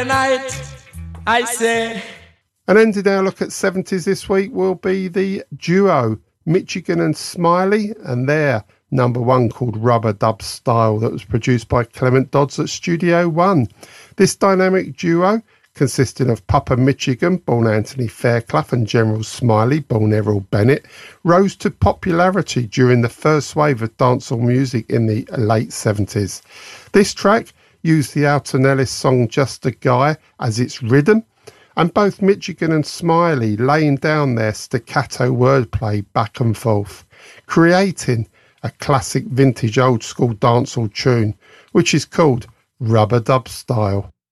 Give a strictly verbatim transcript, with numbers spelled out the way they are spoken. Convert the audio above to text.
Friday night, I say. And ending our look at seventies this week will be the duo Michigan and Smiley and their number one called Rubber Dub Style that was produced by Clement Dodds at Studio One. This dynamic duo, consisting of Papa Michigan, born Anthony Fairclough, and General Smiley, born Errol Bennett, rose to popularity during the first wave of dancehall music in the late seventies. This track used the Alton Ellis song Just a Guy as its rhythm, and both Michigan and Smiley laying down their staccato wordplay back and forth, creating a classic vintage old school dancehall tune, which is called Rubber Dub Style.